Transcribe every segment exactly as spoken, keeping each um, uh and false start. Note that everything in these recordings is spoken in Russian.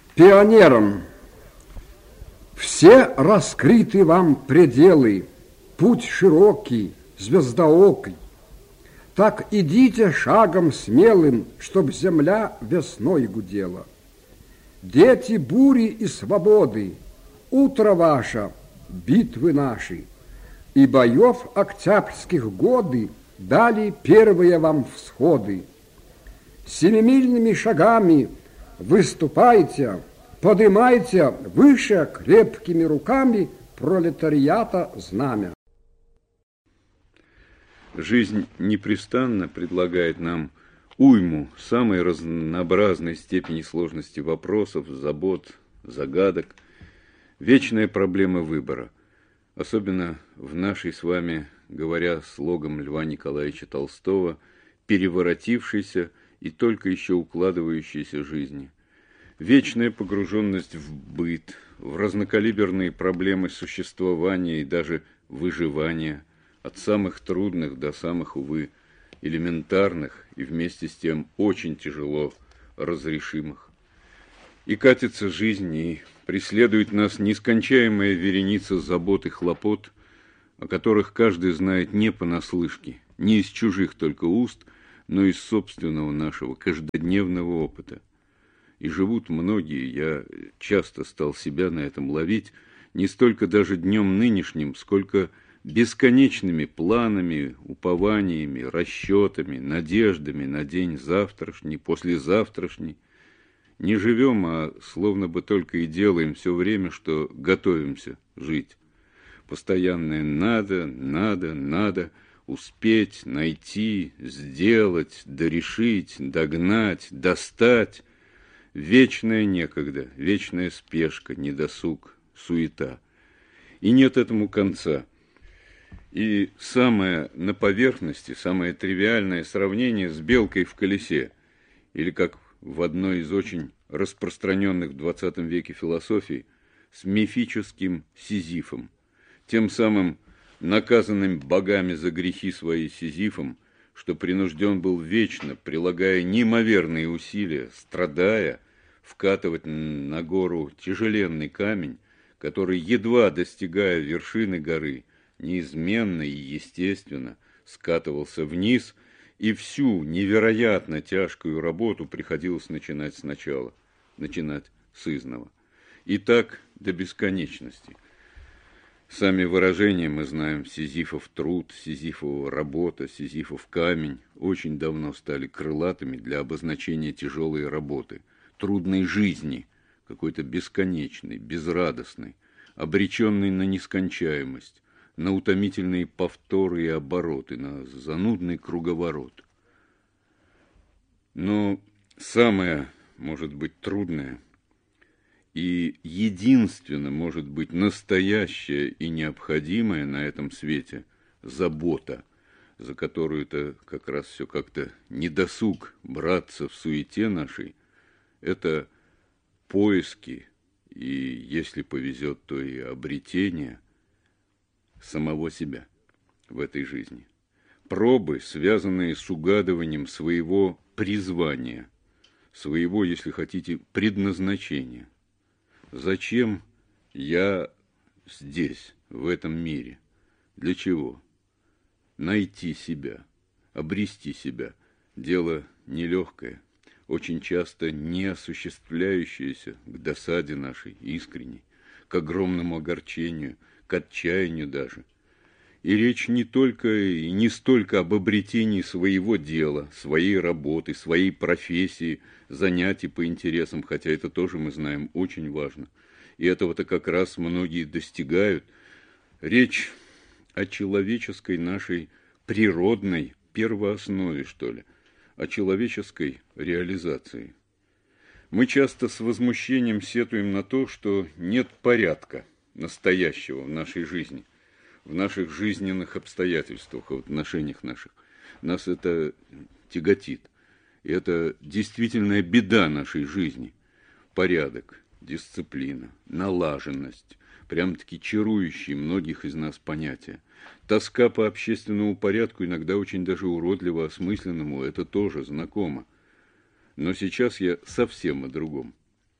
Пионерам все раскрыты вам пределы, путь широкий, звездоокий. Так идите шагом смелым, чтоб земля весной гудела. Дети бури и свободы, утро ваше, битвы наши, и боев октябрьских годы дали первые вам всходы. Семимильными шагами выступайте, подымайте выше крепкими руками пролетариата знамя. Жизнь непрестанно предлагает нам уйму самой разнообразной степени сложности вопросов, забот, загадок. Вечная проблема выбора, особенно в нашей с вами, говоря слогом Льва Николаевича Толстого, переворотившейся и только еще укладывающейся жизни. Вечная погруженность в быт, в разнокалиберные проблемы существования и даже выживания, от самых трудных до самых, увы, элементарных и вместе с тем очень тяжело разрешимых. И катится жизнь, и преследует нас нескончаемая вереница забот и хлопот, о которых каждый знает не понаслышке, не из чужих только уст, но из собственного нашего каждодневного опыта. И живут многие, я часто стал себя на этом ловить, не столько даже днем нынешним, сколько бесконечными планами, упованиями, расчетами, надеждами на день завтрашний, послезавтрашний. Не живем, а словно бы только и делаем все время, что готовимся жить. Постоянное надо, надо, надо успеть, найти, сделать, дорешить, догнать, достать. Вечная некогда, вечная спешка, недосуг, суета. И нет этому конца. И самое на поверхности, самое тривиальное сравнение с белкой в колесе, или, как в одной из очень распространенных в двадцатом веке философий, с мифическим Сизифом, тем самым наказанным богами за грехи свои Сизифом, что принужден был вечно, прилагая неимоверные усилия, страдая, вкатывать на гору тяжеленный камень, который, едва достигая вершины горы, неизменно и естественно скатывался вниз, и всю невероятно тяжкую работу приходилось начинать сначала, начинать с изного. И так до бесконечности. Сами выражения мы знаем: Сизифов труд, Сизифова работа, Сизифов камень очень давно стали крылатыми для обозначения тяжелой работы, трудной жизни, какой-то бесконечной, безрадостной, обреченной на нескончаемость, на утомительные повторы и обороты, на занудный круговорот. Но самое, может быть, трудное и единственно, может быть, настоящее и необходимое на этом свете – забота, за которую-то как раз все как-то недосуг браться в суете нашей, это поиски и, если повезет, то и обретение самого себя в этой жизни. Пробы, связанные с угадыванием своего призвания, своего, если хотите, предназначения. Зачем я здесь, в этом мире? Для чего? Найти себя, обрести себя. Дело нелегкое, очень часто не осуществляющееся к досаде нашей искренней, к огромному огорчению, к отчаянию даже. И речь не только и не столько об обретении своего дела, своей работы, своей профессии, занятий по интересам, хотя это тоже, мы знаем, очень важно. И этого-то как раз многие достигают. Речь о человеческой нашей природной первооснове, что ли, о человеческой реализации. Мы часто с возмущением сетуем на то, что нет порядка настоящего в нашей жизни, в наших жизненных обстоятельствах, в отношениях наших. Нас это тяготит. И это действительная беда нашей жизни. Порядок, дисциплина, налаженность, прям-таки чарующие многих из нас понятия. Тоска по общественному порядку, иногда очень даже уродливо осмысленному, это тоже знакомо. Но сейчас я совсем о другом.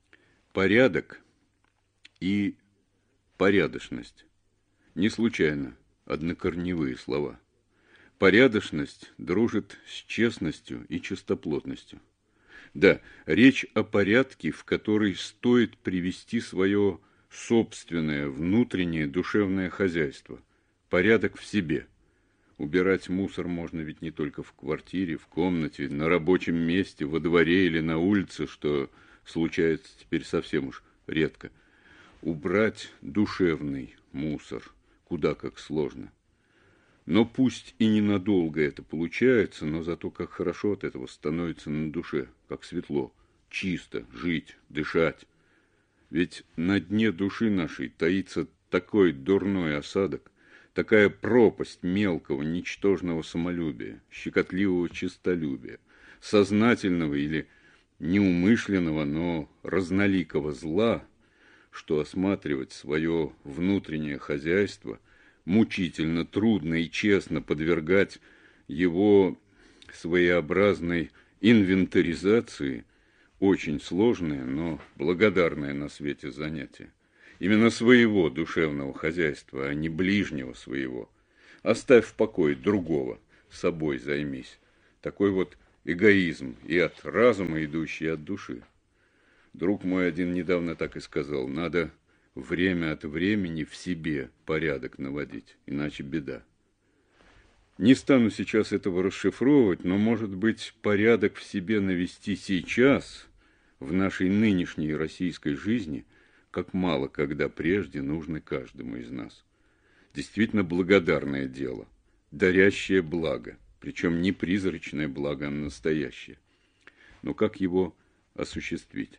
Порядок и порядочность не случайно однокорневые слова. Порядочность дружит с честностью и чистоплотностью. Да, речь о порядке, в который стоит привести свое собственное внутреннее душевное хозяйство. Порядок в себе. Убирать мусор можно ведь не только в квартире, в комнате, на рабочем месте, во дворе или на улице, что случается теперь совсем уж редко. Убрать душевный мусор куда как сложно. Но пусть и ненадолго это получается, но зато как хорошо от этого становится на душе, как светло, чисто жить, дышать. Ведь на дне души нашей таится такой дурной осадок, такая пропасть мелкого, ничтожного самолюбия, щекотливого честолюбия, сознательного или неумышленного, но разноликого зла, что осматривать свое внутреннее хозяйство мучительно, трудно и честно подвергать его своеобразной инвентаризации очень сложное, но благодарное на свете занятие. Именно своего душевного хозяйства, а не ближнего своего. Оставь в покое другого, собой займись. Такой вот эгоизм и от разума, идущий от души. Друг мой один недавно так и сказал: надо время от времени в себе порядок наводить, иначе беда. Не стану сейчас этого расшифровывать, но, может быть, порядок в себе навести сейчас, в нашей нынешней российской жизни, как мало когда прежде нужно каждому из нас. Действительно благодарное дело, дарящее благо, причем не призрачное благо, а настоящее. Но как его осуществить?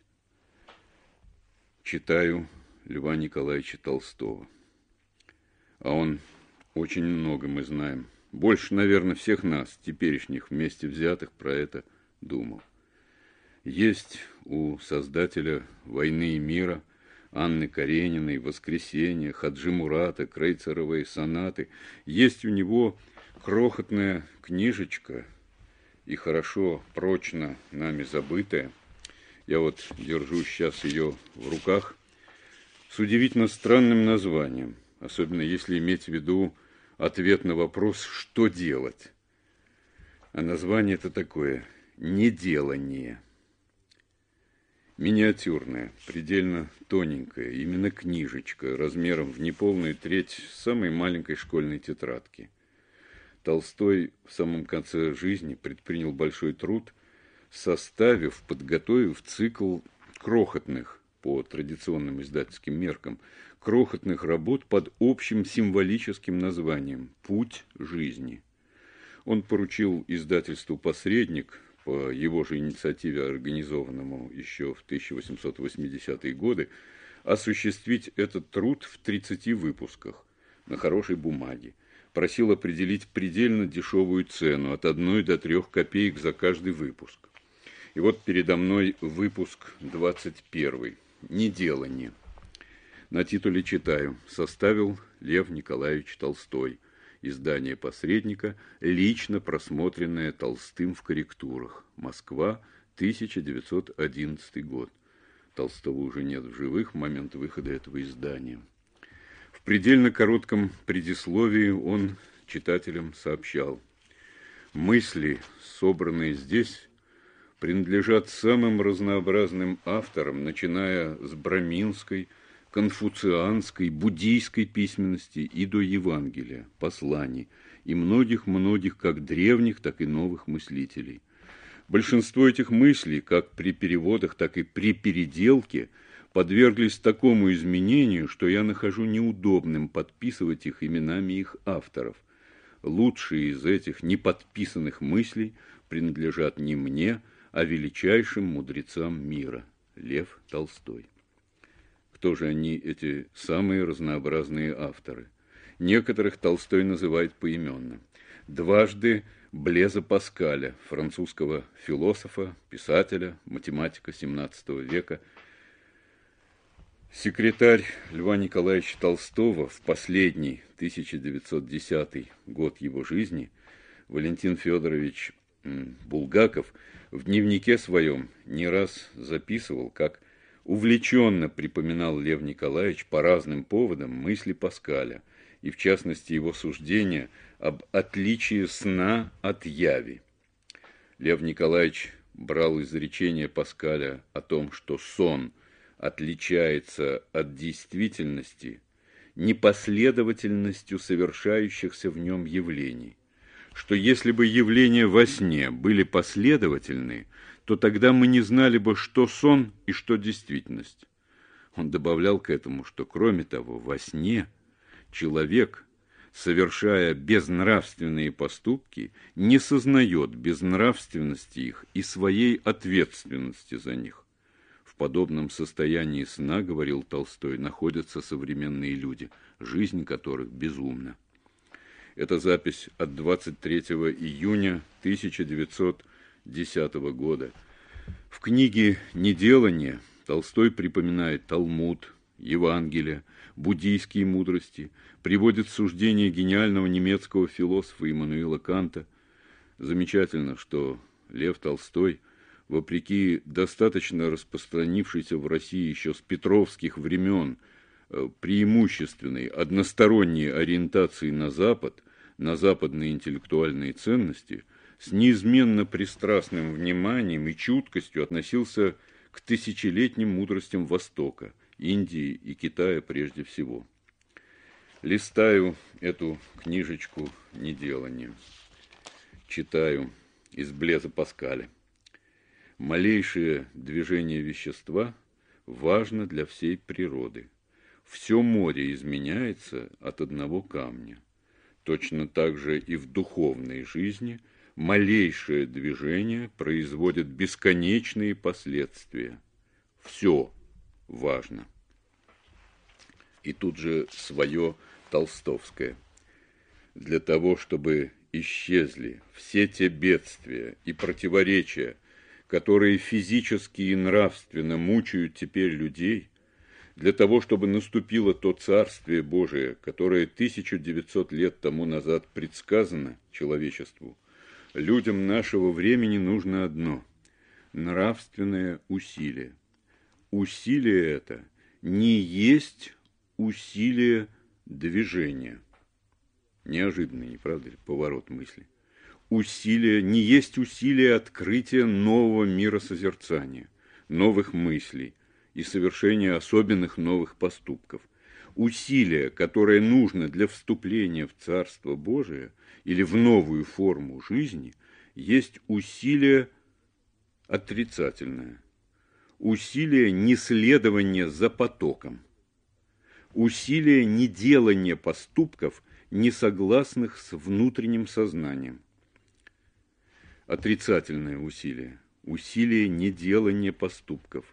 Читаю Льва Николаевича Толстого. А он очень много мы знаем. Больше, наверное, всех нас, теперешних вместе взятых, про это думал. Есть у создателя «Войны и мира» Анны Карениной «Воскресенье», Хаджи Мурата, Крейцеровой сонаты. Есть у него крохотная книжечка, и хорошо, прочно нами забытая. Я вот держу сейчас ее в руках, с удивительно странным названием, особенно если иметь в виду ответ на вопрос, что делать. А название это такое: «Неделание». Миниатюрная, предельно тоненькая, именно книжечка, размером в неполную треть самой маленькой школьной тетрадки. Толстой в самом конце жизни предпринял большой труд, составив, подготовив цикл крохотных, по традиционным издательским меркам, крохотных работ под общим символическим названием «Путь жизни». Он поручил издательству «Посредник», по его же инициативе, организованному еще в тысяча восемьсот восьмидесятые годы, осуществить этот труд в тридцати выпусках на хорошей бумаге. Просил определить предельно дешевую цену от одной до трех копеек за каждый выпуск. И вот передо мной выпуск двадцать первый. «Неделание». На титуле читаю: составил Лев Николаевич Толстой. Издание «Посредника», лично просмотренное Толстым в корректурах. Москва, тысяча девятьсот одиннадцатый год. Толстого уже нет в живых в момент выхода этого издания. В предельно коротком предисловии он читателям сообщал: мысли, собранные здесь, принадлежат самым разнообразным авторам, начиная с браминской, конфуцианской, буддийской письменности и до Евангелия, посланий и многих-многих как древних, так и новых мыслителей. Большинство этих мыслей, как при переводах, так и при переделке, подверглись такому изменению, что я нахожу неудобным подписывать их именами их авторов. Лучшие из этих неподписанных мыслей принадлежат не мне, а величайшим мудрецам мира. Лев Толстой. Кто же они, эти самые разнообразные авторы? Некоторых Толстой называет поименно. Дважды Блеза Паскаля, французского философа, писателя, математика семнадцатого века. Секретарь Льва Николаевича Толстого в последний тысяча девятьсот десятый год его жизни Валентин Федорович Булгаков в дневнике своем не раз записывал, как Увлеченно припоминал Лев Николаевич по разным поводам мысли Паскаля, и в частности его суждения об отличии сна от яви. Лев Николаевич брал изречение Паскаля о том, что сон отличается от действительности непоследовательностью совершающихся в нем явлений, что если бы явления во сне были последовательны, то тогда мы не знали бы, что сон и что действительность. Он добавлял к этому, что, кроме того, во сне человек, совершая безнравственные поступки, не сознает безнравственности их и своей ответственности за них. В подобном состоянии сна, говорил Толстой, находятся современные люди, жизнь которых безумна. Это запись от двадцать третьего июня тысяча девятьсот десятого года. В книге «Неделание» Толстой припоминает Талмуд, Евангелие, буддийские мудрости, приводит суждение гениального немецкого философа Иммануила Канта. Замечательно, что Лев Толстой, вопреки достаточно распространившейся в России еще с петровских времен преимущественной односторонней ориентации на Запад, на западные интеллектуальные ценности, с неизменно пристрастным вниманием и чуткостью относился к тысячелетним мудростям Востока, Индии и Китая прежде всего. Листаю эту книжечку «Неделание». Читаю из Блеза Паскаля. Малейшее движение вещества важно для всей природы. Все море изменяется от одного камня. Точно так же и в духовной жизни малейшее движение производит бесконечные последствия. Все важно. И тут же свое толстовское. Для того, чтобы исчезли все те бедствия и противоречия, которые физически и нравственно мучают теперь людей, для того, чтобы наступило то Царствие Божие, которое тысячу девятьсот лет тому назад предсказано человечеству, людям нашего времени нужно одно – нравственное усилие. Усилие это не есть усилие движения. Неожиданный, не правда ли, поворот мысли. Усилие не есть усилие открытия нового миросозерцания, новых мыслей и совершения особенных новых поступков. Усилие, которое нужно для вступления в Царство Божие или в новую форму жизни, есть усилие отрицательное. Усилие неследования за потоком. Усилие неделания поступков, не согласных с внутренним сознанием. Отрицательное усилие. Усилие неделания поступков.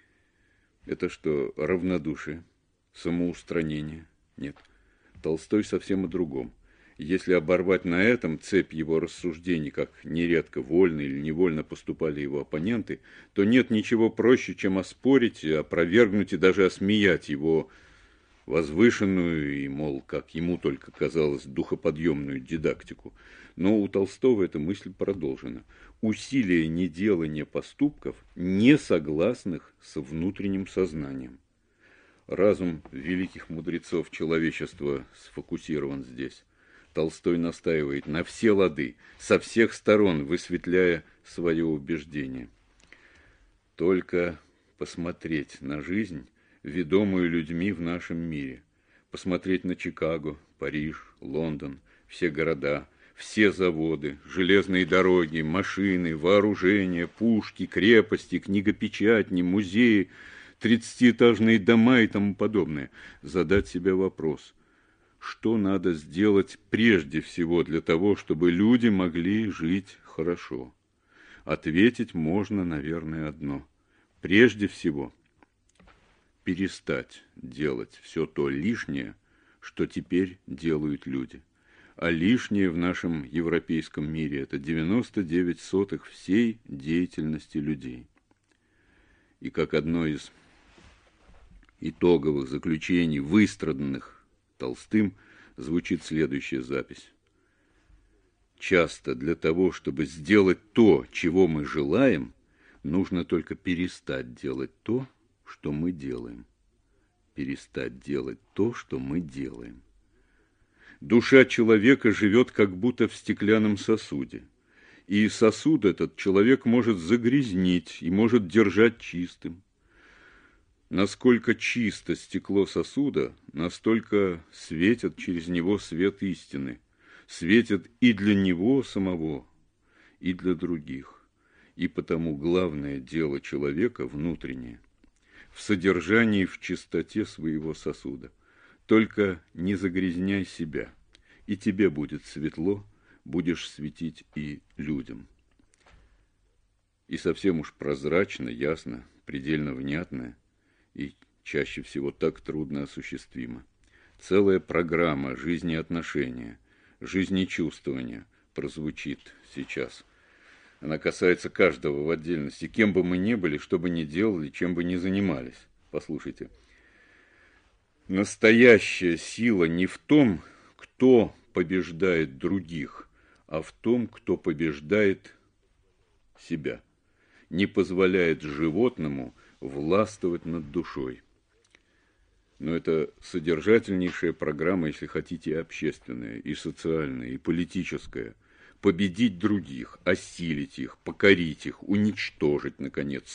Это что, равнодушие, самоустранение? Нет. Толстой совсем о другом. Если оборвать на этом цепь его рассуждений, как нередко вольно или невольно поступали его оппоненты, то нет ничего проще, чем оспорить, опровергнуть и даже осмеять его возвышенную и, мол, как ему только казалось, духоподъемную дидактику. Но у Толстого эта мысль продолжена. Усилие неделания поступков, не согласных с внутренним сознанием. Разум великих мудрецов человечества сфокусирован здесь. Толстой настаивает на все лады, со всех сторон высветляя свое убеждение. Только посмотреть на жизнь, ведомую людьми в нашем мире, посмотреть на Чикаго, Париж, Лондон, все города, все заводы, железные дороги, машины, вооружения, пушки, крепости, книгопечатни, музеи, тридцатиэтажные дома и тому подобное, задать себе вопрос, что надо сделать прежде всего для того, чтобы люди могли жить хорошо. Ответить можно, наверное, одно. Прежде всего, перестать делать все то лишнее, что теперь делают люди. А лишнее в нашем европейском мире – это девяносто девять сотых всей деятельности людей. И как одно из итоговых заключений, выстраданных Толстым, звучит следующая запись. Часто для того, чтобы сделать то, чего мы желаем, нужно только перестать делать то, что мы делаем. Перестать делать то, что мы делаем. Душа человека живет как будто в стеклянном сосуде. И сосуд этот человек может загрязнить и может держать чистым. Насколько чисто стекло сосуда, настолько светит через него свет истины. Светит и для него самого, и для других. И потому главное дело человека внутреннее, в содержании, в чистоте своего сосуда. Только не загрязняй себя, и тебе будет светло, будешь светить и людям. И совсем уж прозрачно, ясно, предельно внятно, и чаще всего так трудно осуществимо. Целая программа жизнеотношения, жизнечувствования прозвучит сейчас. Она касается каждого в отдельности, кем бы мы ни были, что бы ни делали, чем бы ни занимались. Послушайте. Настоящая сила не в том, кто побеждает других, а в том, кто побеждает себя, не позволяет животному властвовать над душой. Но это содержательнейшая программа, если хотите, и общественная, и социальная, и политическая. Победить других, осилить их, покорить их, уничтожить, наконец,